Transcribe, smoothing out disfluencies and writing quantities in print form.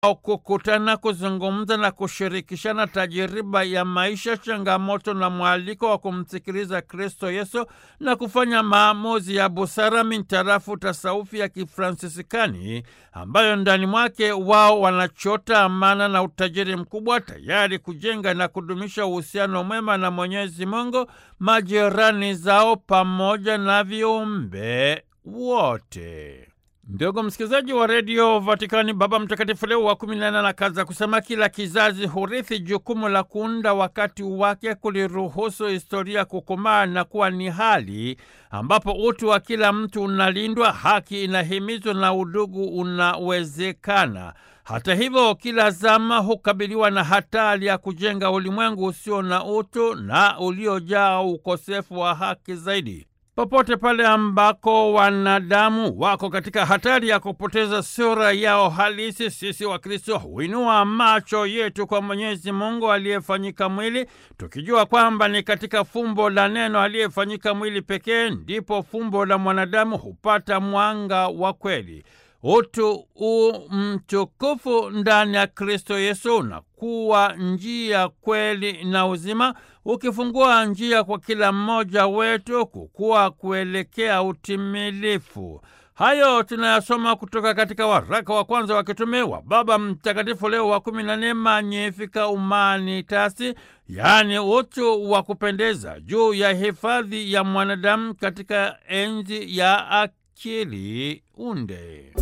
kukutana, kuzungumza na kushirikishana tajiriba ya maisha, changamoto na mwaliko wa kumsikiliza Kristo Yesu na kufanya maamuzi ya busara mintarafu tasawufi ya Kifransisikani ambayo ndani mwake wao wanachota amana na utajiri mkubwa, tayari kujenga na kudumisha uhusiano mwema na Mwenyezi Mungu, majirani zao pamoja na viumbe wote. Ndugu msikilizaji wa redio Vatikani, Baba Mtakatifu Leo wa 14 anakaza kusema kila kizazi hurithi jukumu la kuunda wakati wake, kuliruhusu historia kukomaa na kuwa ni hali ambapo utu wa kila mtu unalindwa, haki inahimizwa na udugu unawezekana. Hata hivyo, kila zama hukabiliwa na hatari ya kujenga ulimwengu usio na utu na uliojaa ukosefu wa haki zaidi. Popote pale ambako wanadamu wako katika hatari ya kupoteza sura yao halisi, sisi wa Kristo huinua macho yetu kwa Mwenyezi Mungu aliyefanyika mwili, tukijua kwamba ni katika fumbo la neno aliyefanyika mwili pekee ndipo fumbo la mwanadamu hupata mwanga wa kweli. Utu mtukufu ndani ya Kristo Yesu unakuwa njia, kweli na uzima, ukifungua njia kwa kila mmoja wetu kukua kuelekea utimilifu. Hayo tunayasoma kutoka katika waraka wa kwanza wa kitume wa Baba Mtakatifu Leo wa 14, Magnificat Humanitas, yaani utu wa kupendeza, juu ya hifadhi ya mwanadamu katika enzi ya akili unde.